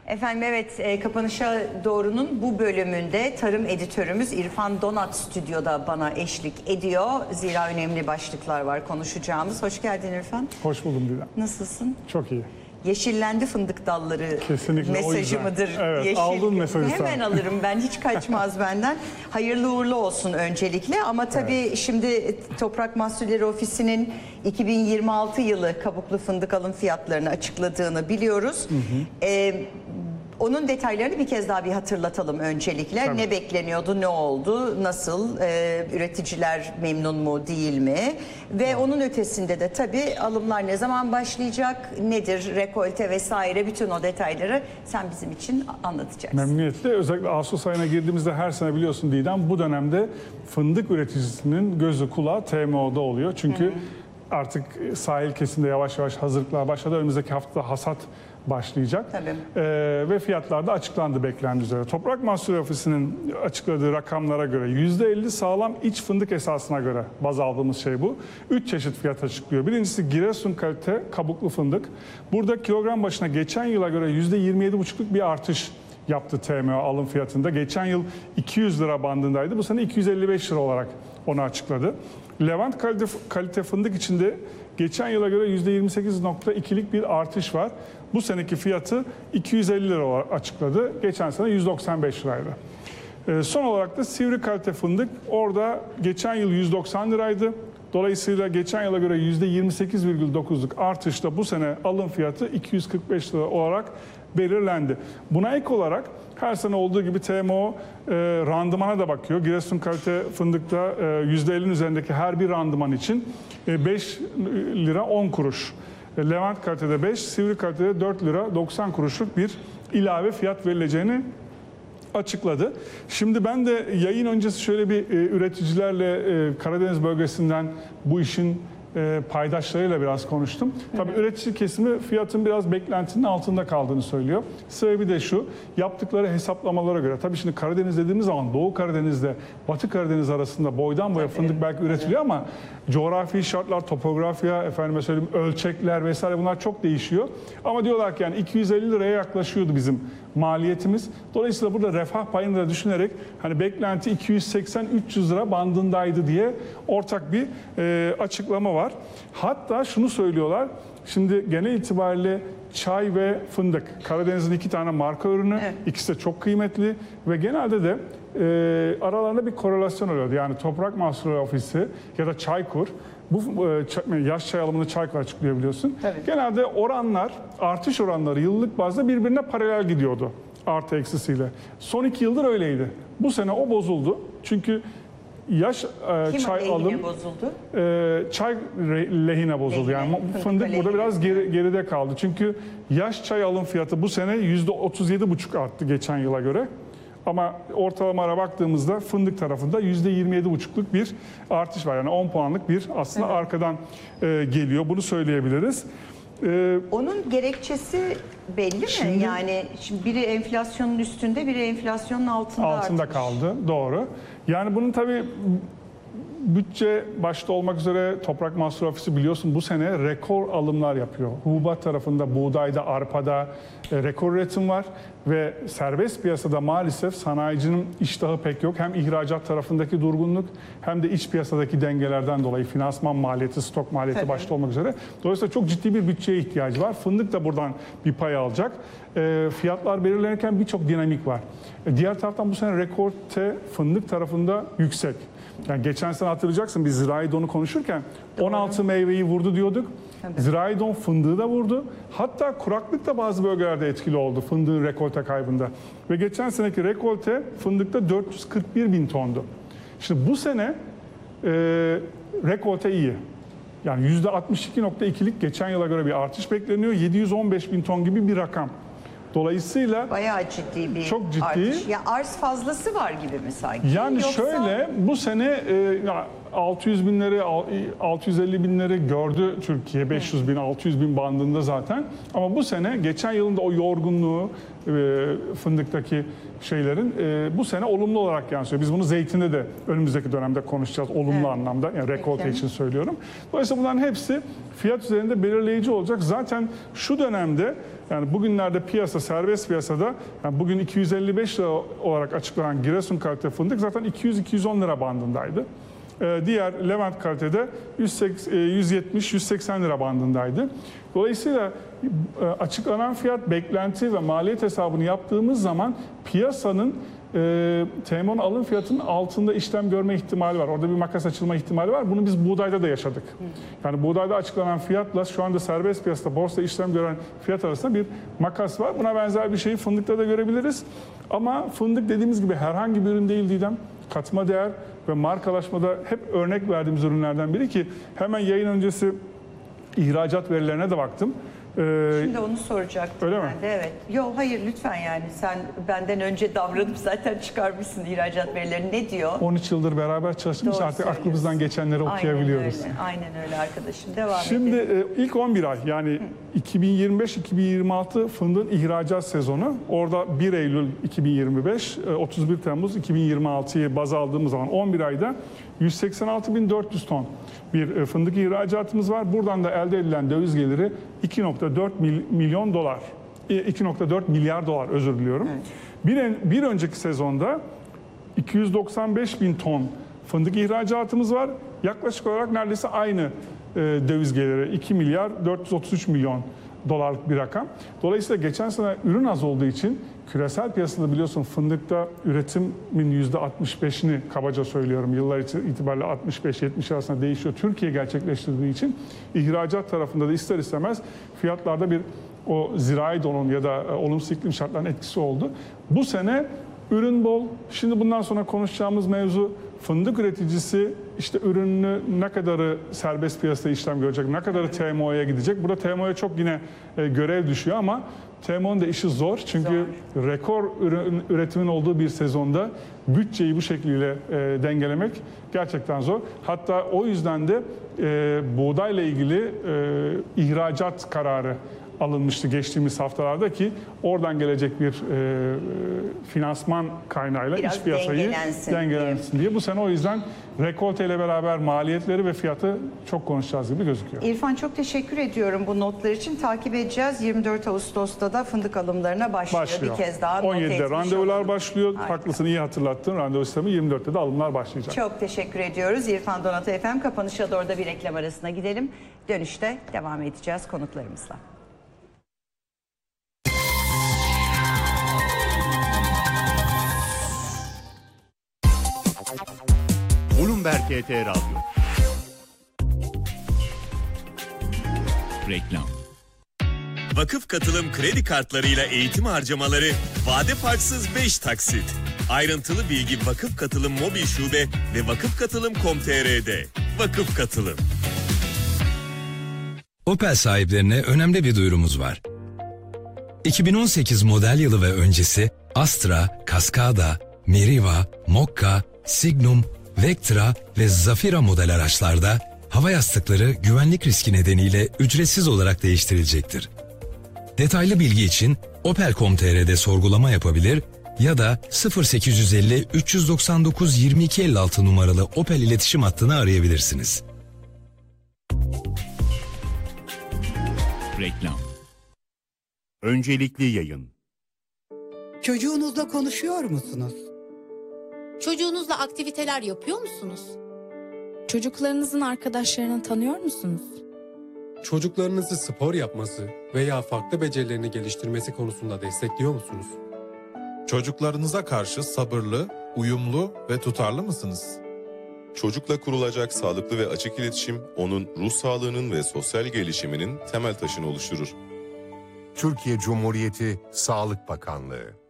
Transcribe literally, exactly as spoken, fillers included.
Efendim evet, e, kapanışa doğrunun bu bölümünde tarım editörümüz İrfan Donat stüdyoda bana eşlik ediyor. Zira önemli başlıklar var konuşacağımız. Hoş geldin İrfan. Hoş buldum Didem. Nasılsın? Çok iyi. Yeşillendi fındık dalları. Kesinlikle, mesajı mıdır? Evet, Yeşil. aldın mesajı. Hemen sen. alırım ben, hiç kaçmaz benden. Hayırlı uğurlu olsun öncelikle ama tabii evet. Şimdi Toprak Mahsulleri Ofisi'nin iki bin yirmi altı yılı kabuklu fındık alım fiyatlarını açıkladığını biliyoruz. Hı hı. Ee, Onun detaylarını bir kez daha bir hatırlatalım öncelikle. Tabii. Ne bekleniyordu, ne oldu, nasıl, e, üreticiler memnun mu, değil mi? Ve evet. Onun ötesinde de tabii alımlar ne zaman başlayacak, nedir, rekolte vesaire, bütün o detayları sen bizim için anlatacaksın. Memnuniyetle. Özellikle Ağustos ayına girdiğimizde her sene biliyorsun Didem, bu dönemde fındık üreticisinin gözü kulağı T M O'da oluyor. Çünkü Hı-hı. artık sahil kesimde yavaş yavaş hazırlıklar başladı. Önümüzdeki hafta hasat başlayacak. Ee, ve fiyatlar da açıklandı beklendiği üzere. Toprak Mahsulleri Ofisi'nin açıkladığı rakamlara göre yüzde elli sağlam iç fındık esasına göre baz aldığımız şey bu. Üç çeşit fiyat açıklıyor. Birincisi Giresun kalite kabuklu fındık. Burada kilogram başına geçen yıla göre yüzde yirmi yedi buçukluk bir artış yaptı T M O alım fiyatında. Geçen yıl iki yüz lira bandındaydı. Bu sene iki yüz elli beş lira olarak onu açıkladı. Levant kalite, kalite fındık içinde geçen yıla göre yüzde yirmi sekiz nokta ikilik bir artış var. Bu seneki fiyatı iki yüz elli lira olarak açıkladı. Geçen sene yüz doksan beş liraydı. Ee, son olarak da Sivri kalite fındık. Orada geçen yıl yüz doksan liraydı. Dolayısıyla geçen yıla göre yüzde yirmi sekiz virgül dokuzluk artışla bu sene alım fiyatı iki yüz kırk beş lira olarak belirlendi. Buna ek olarak her sene olduğu gibi T M O e, randımana da bakıyor. Giresun kalite fındıkta e, yüzde ellinin üzerindeki her bir randıman için e, beş lira on kuruş. E, Levant kalitede beş, Sivri kalitede dört lira doksan kuruşluk bir ilave fiyat verileceğini açıkladı. Şimdi ben de yayın öncesi şöyle bir e, üreticilerle e, Karadeniz bölgesinden bu işin e, paydaşlarıyla biraz konuştum. Tabii üretici kesimi fiyatın biraz beklentinin altında kaldığını söylüyor. Sebebi de şu, yaptıkları hesaplamalara göre. Tabii şimdi Karadeniz dediğimiz zaman Doğu Karadeniz'de Batı Karadeniz arasında boydan boya fındık belki üretiliyor ama coğrafi şartlar, topografya, efendime söyleyeyim ölçekler vesaire bunlar çok değişiyor. Ama diyorlar ki yani iki yüz elli liraya yaklaşıyordu bizim maliyetimiz. Dolayısıyla burada refah payını da düşünerek hani beklenti iki yüz seksen üç yüz lira bandındaydı diye ortak bir e, açıklama var. Hatta şunu söylüyorlar. Şimdi genel itibariyle çay ve fındık. Karadeniz'in iki tane marka ürünü. Evet. İkisi de çok kıymetli ve genelde de e, aralarında bir korelasyon oluyordu. Yani Toprak Mahsulleri Ofisi ya da Çaykur bu e, yaş çay alımını Çaykur açıklıyor biliyorsun. Tabii. Genelde oranlar, artış oranları yıllık bazda birbirine paralel gidiyordu. Artı eksisiyle. Son iki yıldır öyleydi. Bu sene o bozuldu. Çünkü yaş e, çay alım bozuldu? E, çay lehine bozuldu. Lehine, yani fındık burada lehine. Biraz geri, geride kaldı. Çünkü yaş çay alım fiyatı bu sene yüzde otuz yedi buçuk arttı geçen yıla göre. Ama ortalamalara baktığımızda fındık tarafında yüzde yirmi yedi buçukluk bir artış var. Yani on puanlık bir aslında evet. arkadan e, geliyor. Bunu söyleyebiliriz. Ee, Onun gerekçesi belli şimdi, mi? Yani şimdi biri enflasyonun üstünde, biri enflasyonun altında altında artmış. kaldı. Doğru. Yani bunun tabii bütçe başta olmak üzere Toprak Mahsulleri Ofisi biliyorsun bu sene rekor alımlar yapıyor. Hububat tarafında, buğdayda, arpada e, rekor üretim var ve serbest piyasada maalesef sanayicinin iştahı pek yok. Hem ihracat tarafındaki durgunluk hem de iç piyasadaki dengelerden dolayı finansman maliyeti, stok maliyeti Tabii. başta olmak üzere. Dolayısıyla çok ciddi bir bütçeye ihtiyacı var. Fındık da buradan bir pay alacak. E, fiyatlar belirlenirken birçok dinamik var. E, diğer taraftan bu sene rekorte fındık tarafında yüksek. Yani geçen sene hatırlayacaksın biz zirai donu konuşurken Doğru. on altı meyveyi vurdu diyorduk. Tabii. Zirai don fındığı da vurdu. Hatta kuraklık da bazı bölgelerde etkili oldu fındığın rekolte kaybında. Ve geçen seneki rekolte fındıkta dört yüz kırk bir bin tondu. Şimdi bu sene e, rekolte iyi. Yani yüzde altmış iki nokta ikilik geçen yıla göre bir artış bekleniyor. yedi yüz on beş bin ton gibi bir rakam. Dolayısıyla bayağı ciddi bir çok ciddi. artış. Ya arz fazlası var gibi mi sanki? Yani Yoksa... şöyle bu sene e, altı yüz binleri, altı yüz elli binleri gördü Türkiye. beş yüz bin, altı yüz bin bandında zaten. Ama bu sene geçen yılın da o yorgunluğu e, fındıktaki şeylerin e, bu sene olumlu olarak yansıyor. Biz bunu zeytinde de önümüzdeki dönemde konuşacağız olumlu evet. anlamda. Yani rekolte Peki. için söylüyorum. Dolayısıyla bunların hepsi fiyat üzerinde belirleyici olacak. Zaten şu dönemde Yani bugünlerde piyasa, serbest piyasada yani bugün iki yüz elli beş lira olarak açıklanan Giresun kalite fındık zaten iki yüz iki yüz on lira bandındaydı. Diğer Levant kalitede yüz yetmiş yüz seksen lira bandındaydı. Dolayısıyla açıklanan fiyat, beklenti ve maliyet hesabını yaptığımız zaman piyasanın e, T M O'nun alım fiyatının altında işlem görme ihtimali var. Orada bir makas açılma ihtimali var. Bunu biz buğdayda da yaşadık. Yani buğdayda açıklanan fiyatla şu anda serbest piyasada borsa işlem gören fiyat arasında bir makas var. Buna benzer bir şeyi fındıkta da görebiliriz. Ama fındık dediğimiz gibi herhangi bir ürün değil Didem. Katma değer ve markalaşmada hep örnek verdiğimiz ürünlerden biri ki hemen yayın öncesi ihracat verilerine de baktım. Ee, Şimdi onu soracaktım öyle ben mi? de. Evet. Yok hayır lütfen yani sen benden önce davranıp zaten çıkarmışsın ihracat verilerini. Ne diyor? on üç yıldır beraber çalıştığımız Doğru artık söylüyorsun. aklımızdan geçenleri okuyabiliyoruz. Aynen öyle, aynen öyle arkadaşım. Devam Şimdi edelim. e, ilk on bir ay yani iki bin yirmi beş iki bin yirmi altı fındığın ihracat sezonu. Orada bir Eylül iki bin yirmi beş, e, otuz bir Temmuz iki bin yirmi altıyı baz aldığımız zaman on bir ayda yüz seksen altı bin dört yüz ton bir e, fındık ihracatımız var. Buradan da elde edilen döviz geliri iki nokta dört milyon dolar. iki nokta dört milyar dolar özür diliyorum. Evet. Bir, en, bir önceki sezonda iki yüz doksan beş bin ton fındık ihracatımız var. Yaklaşık olarak neredeyse aynı e, döviz geliri iki milyar dört yüz otuz üç milyon dolarlık bir rakam. Dolayısıyla geçen sene ürün az olduğu için küresel piyasada biliyorsun fındıkta üretimin yüzde altmış beşini kabaca söylüyorum yıllar itibariyle altmış beş yetmiş arasında değişiyor. Türkiye gerçekleştirdiği için ihracat tarafında da ister istemez fiyatlarda bir o zirai donun ya da olumsuz iklim şartlarının etkisi oldu. Bu sene ürün bol. Şimdi bundan sonra konuşacağımız mevzu fındık üreticisi işte ürününü ne kadarı serbest piyasada işlem görecek, ne kadarı T M O'ya gidecek. Burada T M O'ya çok yine e, görev düşüyor ama T M O'nun da işi zor. Çünkü zor. Rekor ürün, üretimin olduğu bir sezonda bütçeyi bu şekliyle e, dengelemek gerçekten zor. Hatta o yüzden de e, buğdayla ilgili e, ihracat kararı alınmıştı geçtiğimiz haftalarda ki oradan gelecek bir e, finansman kaynağıyla biraz iç piyasayı dengelensin, dengelensin diye. Bu sene o yüzden rekolte ile beraber maliyetleri ve fiyatı çok konuşacağız gibi gözüküyor. İrfan çok teşekkür ediyorum bu notlar için. Takip edeceğiz. yirmi dört Ağustos'ta da fındık alımlarına başlıyor. Başlıyor. Bir kez daha on yedide randevular olalım. başlıyor. Harika. Haklısın, iyi hatırlattın. Randevu sistemi yirmi dörtte de alımlar başlayacak. Çok teşekkür ediyoruz. İrfan Donatı Efem kapanışa doğru da bir reklam arasına gidelim. Dönüşte devam edeceğiz konuklarımızla. Bloomberg T T Radyo. Reklam. Vakıf Katılım kredi kartlarıyla eğitim harcamaları vade farksız beş taksit. Ayrıntılı bilgi Vakıf Katılım mobil şube ve vakıf katılım nokta com nokta tr'de. Vakıf Katılım. Opel sahiplerine önemli bir duyurumuz var. iki bin on sekiz model yılı ve öncesi Astra, Cascada, Meriva, Mokka, Signum, Vectra ve Zafira model araçlarda hava yastıkları güvenlik riski nedeniyle ücretsiz olarak değiştirilecektir. Detaylı bilgi için opel nokta com nokta tr'de sorgulama yapabilir ya da sıfır sekiz yüz elli üç yüz doksan dokuz yirmi iki elli altı numaralı Opel iletişim hattını arayabilirsiniz. Reklam. Öncelikli yayın. Çocuğunuzla konuşuyor musunuz? Çocuğunuzla aktiviteler yapıyor musunuz? Çocuklarınızın arkadaşlarını tanıyor musunuz? Çocuklarınızı spor yapması veya farklı becerilerini geliştirmesi konusunda destekliyor musunuz? Çocuklarınıza karşı sabırlı, uyumlu ve tutarlı mısınız? Çocukla kurulacak sağlıklı ve açık iletişim, onun ruh sağlığının ve sosyal gelişiminin temel taşını oluşturur. Türkiye Cumhuriyeti Sağlık Bakanlığı